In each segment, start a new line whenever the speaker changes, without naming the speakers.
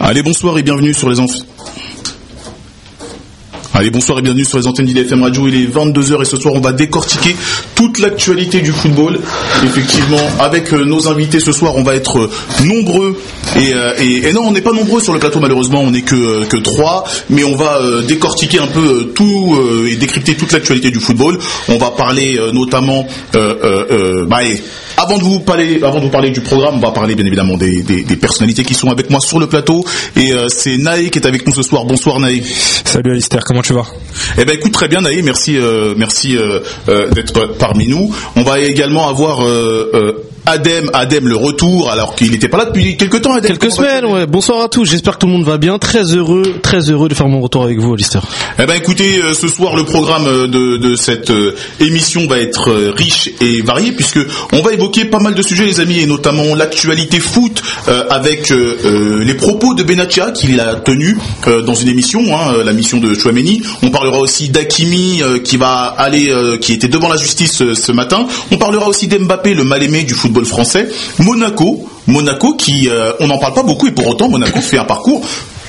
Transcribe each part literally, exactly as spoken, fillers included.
Allez, bonsoir et bienvenue sur les antennes. Allez, bonsoir et bienvenue sur les antennes d'I D F M Radio. Il est vingt-deux heures et ce soir, on va décortiquer toute l'actualité du football. Effectivement, avec euh, nos invités ce soir, on va être euh, nombreux. Et, euh, et, et non, on n'est pas nombreux sur le plateau, malheureusement, on n'est que, euh, que trois. Mais on va euh, décortiquer un peu euh, tout euh, et décrypter toute l'actualité du football. On va parler euh, notamment... Euh, euh, euh, bah, et, Avant de vous parler, avant de vous parler du programme, on va parler bien évidemment des, des, des personnalités qui sont avec moi sur le plateau. Et euh, c'est Naé qui est avec nous ce soir. Bonsoir Naé.
Salut Alistair, comment tu vas?
Eh ben écoute, très bien Naé, merci, euh, merci euh, euh, d'être parmi nous. On va également avoir euh, euh, Adem, Adem le retour, alors qu'il n'était pas là depuis quelques temps. Adem,
quelques semaines, ouais. Bonsoir à tous. J'espère que tout le monde va bien. Très heureux, très heureux de faire mon retour avec vous, Alistair.
Eh ben écoutez, euh, ce soir le programme de, de cette euh, émission va être euh, riche et varié puisque on va évoquer pas mal de sujets les amis et notamment l'actualité foot euh, avec euh, euh, les propos de Bennatia qu'il a tenu euh, dans une émission, hein, la mission de Chouameni. On parlera aussi d'Hakimi euh, qui va aller, euh, qui était devant la justice euh, ce matin. On parlera aussi d'Mbappé, le mal-aimé du football français. Monaco, Monaco qui, euh, on n'en parle pas beaucoup et pour autant Monaco fait un parcours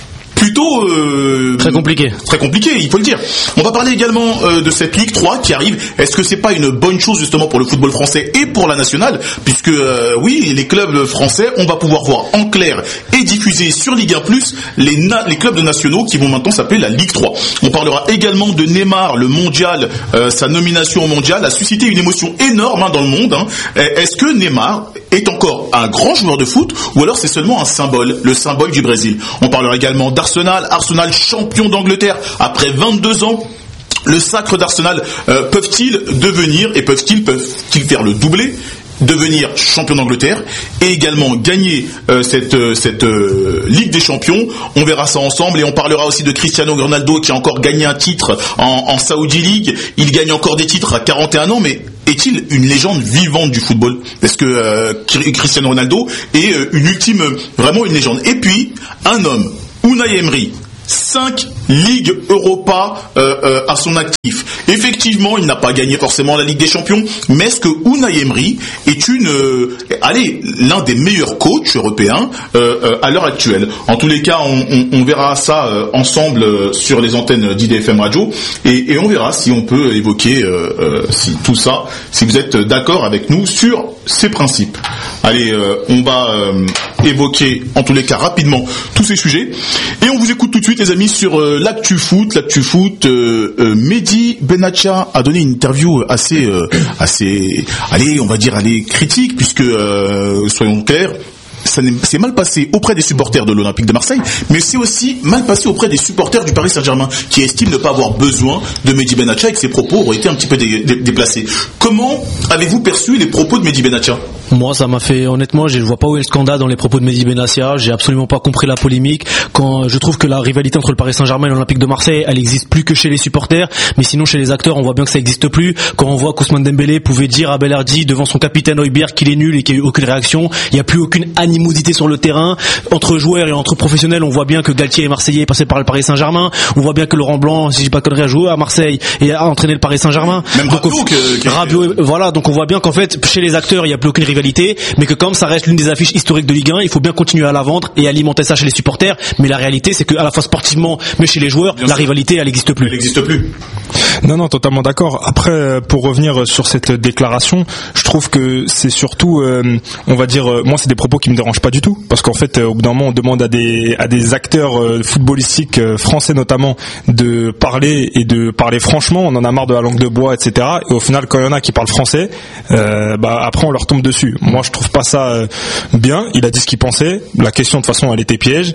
plutôt euh,
très compliqué.
Très compliqué, il faut le dire. On va parler également euh, de cette Ligue trois qui arrive. Est-ce que c'est pas une bonne chose justement pour le football français et pour la nationale, puisque euh, oui, les clubs français, on va pouvoir voir en clair et diffuser sur Ligue un plus les na- les clubs de nationaux qui vont maintenant s'appeler la Ligue trois. On parlera également de Neymar, le mondial, euh, sa nomination au mondial a suscité une émotion énorme hein, dans le monde. Hein. Est-ce que Neymar est encore un grand joueur de foot ou alors c'est seulement un symbole, le symbole du Brésil? On parlera également d'Arsenal. Arsenal, Arsenal champion d'Angleterre après vingt-deux ans. Le sacre d'Arsenal, euh, peuvent-ils devenir et peuvent-ils, peuvent-ils faire le doublé, devenir champion d'Angleterre et également gagner euh, cette, euh, cette euh, Ligue des Champions? On verra ça ensemble et on parlera aussi de Cristiano Ronaldo qui a encore gagné un titre en, en Saudi League. Il gagne encore des titres à quarante et un ans, mais est-il une légende vivante du football? Est-ce que euh, Cristiano Ronaldo est euh, une ultime, vraiment une légende? Et puis, un homme, Unai Emery, cinq Ligues Europa euh, euh, à son actif. Effectivement, il n'a pas gagné forcément la Ligue des Champions, mais est-ce que Unai Emery est une, euh, allez, l'un des meilleurs coachs européens euh, euh, à l'heure actuelle? En tous les cas, on, on, on verra ça euh, ensemble euh, sur les antennes d'I D F M Radio et, et on verra si on peut évoquer euh, euh, si tout ça, si vous êtes d'accord avec nous sur ces principes. Allez, euh, on va euh, évoquer en tous les cas rapidement tous ces sujets et on vous écoute tout de suite les amis sur euh, l'actu foot. L'actu foot, euh, euh, Mehdi Bennatia a donné une interview assez, euh, assez, allez, on va dire, allez, critique puisque euh, soyons clairs. Ça s'est mal passé auprès des supporters de l'Olympique de Marseille, mais c'est aussi mal passé auprès des supporters du Paris Saint-Germain, qui estiment ne pas avoir besoin de Mehdi Bennatia et que ses propos auraient été un petit peu dé- dé- déplacés. Comment avez-vous perçu les propos de Mehdi Bennatia?
Moi, ça m'a fait, honnêtement, je ne vois pas où est le scandale dans les propos de Mehdi Bennatia. J'ai absolument pas compris la polémique. Quand je trouve que la rivalité entre le Paris Saint-Germain et l'Olympique de Marseille, elle existe plus que chez les supporters, mais sinon chez les acteurs, on voit bien que ça existe plus. Quand on voit qu'Ousmane Dembélé pouvait dire à Belardi devant son capitaine Højbjerg qu'il est nul et qu'il n'y a eu aucune réaction, il n'y a plus aucune animosité sur le terrain entre joueurs et entre professionnels. On voit bien que Galtier est Marseillais, est passé par le Paris Saint-Germain. On voit bien que Laurent Blanc, si je dis pas de conneries, a joué à Marseille et a entraîné le Paris Saint-Germain.
Même
donc,
Rabiot, que, que...
Rabiot, voilà. Donc on voit bien qu'en fait chez les acteurs, il n'y a plus aucune rivalité, mais que comme ça reste l'une des affiches historiques de Ligue un, il faut bien continuer à la vendre et alimenter ça chez les supporters. Mais la réalité, c'est que à la fois sportivement, mais chez les joueurs, bien la sûr. Rivalité, elle n'existe plus.
Elle n'existe plus.
Non, non, totalement d'accord. Après, pour revenir sur cette déclaration, je trouve que c'est surtout, euh, on va dire, euh, moi, c'est des propos qui me dérangent pas du tout, parce qu'en fait, euh, au bout d'un moment, on demande à des à des acteurs euh, footballistiques euh, français notamment de parler et de parler franchement. On en a marre de la langue de bois, et cetera. Et au final, quand il y en a qui parlent français, euh, bah après, on leur tombe dessus. Moi, je trouve pas ça euh, bien. Il a dit ce qu'il pensait. La question, de toute façon, elle était piège.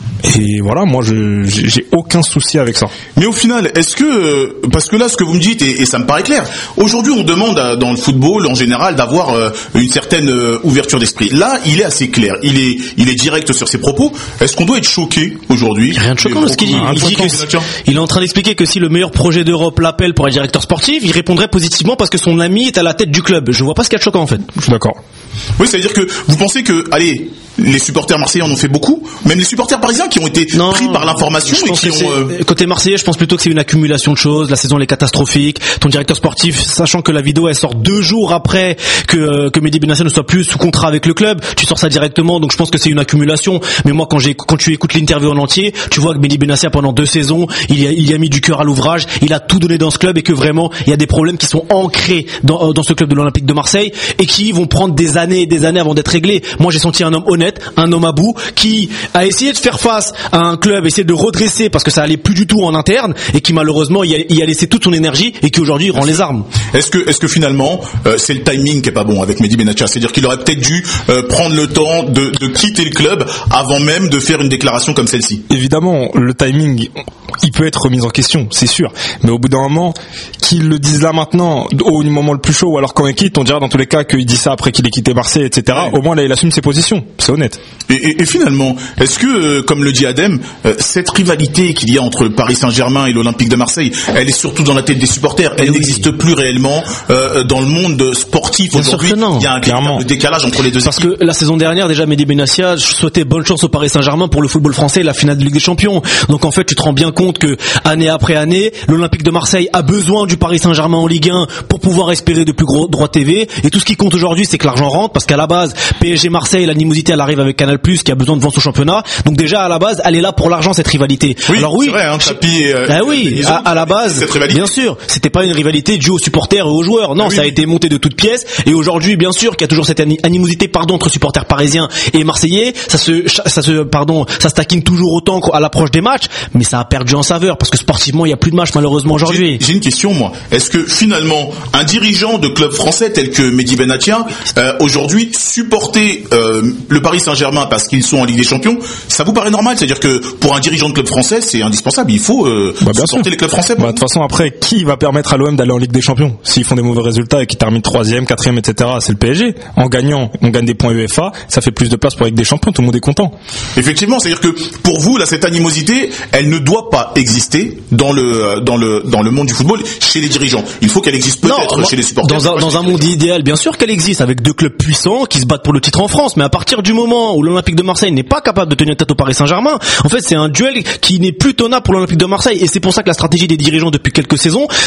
Et voilà, moi je j'ai aucun souci avec ça.
Mais au final, est-ce que, parce que là ce que vous me dites, et, et ça me paraît clair, aujourd'hui on demande à, dans le football en général d'avoir euh, une certaine euh, ouverture d'esprit. Là, il est assez clair, il est il est direct sur ses propos. Est-ce qu'on doit être choqué aujourd'hui?
Rien de choquant, parce qu'il dit, il, dit que, il est en train d'expliquer que si le meilleur projet d'Europe l'appelle pour être directeur sportif, il répondrait positivement parce que son ami est à la tête du club. Je vois pas ce qu'il y a de choquant en fait.
Je suis d'accord.
Oui, c'est-à-dire que vous pensez que, allez, les supporters marseillais en ont fait beaucoup, même les supporters parisiens qui ont été
non,
pris par l'information et qui ont...
Euh... Côté marseillais, je pense plutôt que c'est une accumulation de choses. La saison elle est catastrophique. Ton directeur sportif, sachant que la vidéo elle sort deux jours après que, que Mehdi Benatia ne soit plus sous contrat avec le club, tu sors ça directement, donc je pense que c'est une accumulation. Mais moi quand j'ai quand tu écoutes l'interview en entier, tu vois que Mehdi Benatia pendant deux saisons, il y a, il y a mis du cœur à l'ouvrage, il a tout donné dans ce club et que vraiment il y a des problèmes qui sont ancrés dans, dans ce club de l'Olympique de Marseille et qui vont prendre des années et des années avant d'être réglés. Moi j'ai senti un homme honnête, un homme à bout, qui a essayé de faire face à un club, essayer de redresser parce que ça allait plus du tout en interne et qui malheureusement y a, y a laissé toute son énergie et qui aujourd'hui rend les armes.
Est-ce que, est-ce que finalement euh, c'est le timing qui est pas bon avec Mehdi Benatia, c'est-à-dire qu'il aurait peut-être dû euh, prendre le temps de, de quitter le club avant même de faire une déclaration comme celle-ci?
Évidemment, le timing, il peut être remis en question, c'est sûr. Mais au bout d'un moment, qu'ils le disent là maintenant, au moment le plus chaud, ou alors quand il quitte, on dirait dans tous les cas qu'il dit ça après qu'il ait quitté Marseille, et cetera.
Oui.
Au moins là, il assume ses positions, c'est honnête.
Et, et, et finalement, est-ce que, euh, comme le dit Adem, euh, cette rivalité qu'il y a entre le Paris Saint-Germain et l'Olympique de Marseille, elle est surtout dans la tête des supporters, elle oui. n'existe plus réellement euh, dans le monde sportif
Bien
aujourd'hui. Il y a un
clairement.
décalage entre les deux
Parce
équipes.
que la saison dernière, déjà, Mehdi Benatia souhaitait bonne chance au Paris Saint-Germain pour le football français et la finale de Ligue des Champions. Donc en fait, tu te rends bien compte que année après année, l'Olympique de Marseille a besoin du Paris Saint-Germain en Ligue un pour pouvoir espérer de plus gros droits T V. Et tout ce qui compte aujourd'hui, c'est que l'argent rentre, parce qu'à la base, P S G Marseille, l'animosité, elle arrive avec Canal+, qui a besoin de vendre son championnat. Donc déjà, à la base, elle est là pour l'argent, cette rivalité.
Oui,
alors oui,
c'est vrai, hein, Tapi et, euh,
ah oui, à, à la base, bien sûr, c'était pas une rivalité due aux supporters et aux joueurs. Non,
oui.
ça a été monté de toutes pièces. Et aujourd'hui, bien sûr, qu'il y a toujours cette animosité, pardon, entre supporters parisiens et marseillais. Ça se, ça se, pardon, ça se taquine toujours autant à l'approche des matchs, mais ça a perdu en saveur parce que sportivement, il y a plus de matchs malheureusement aujourd'hui.
J'ai, j'ai une question, moi. Est-ce que finalement, un dirigeant de club français tel que Mehdi Benatia, euh, aujourd'hui, supporter euh, le Paris Saint-Germain parce qu'ils sont en Ligue des Champions, ça vous paraît normal? C'est-à-dire que pour un dirigeant de club français, c'est indispensable. Il faut euh,
bah,
supporter sûr. les clubs français.
Bah, de toute façon, après, qui va permettre à l'O M d'aller en Ligue des Champions s'ils font des mauvais résultats et qu'ils terminent troisième, quatrième, et cetera? C'est le P S G. En gagnant, on gagne des points UEFA, ça fait plus de place pour la Ligue des Champions. Tout le monde est content.
Effectivement, c'est-à-dire que pour vous, là, cette animosité, elle ne doit pas exister dans le dans le dans le monde du football chez les dirigeants. Il faut qu'elle existe peut-être
non,
chez les supporters.
Dans un, dans un monde idéal, bien sûr qu'elle existe, avec deux clubs puissants qui se battent pour le titre en France. Mais à partir du moment où l'Olympique de Marseille n'est pas capable de tenir tête au Paris Saint-Germain, en fait, c'est un duel qui n'est plus tenable pour l'Olympique de Marseille. Et c'est pour ça que la stratégie des dirigeants depuis quelques saisons,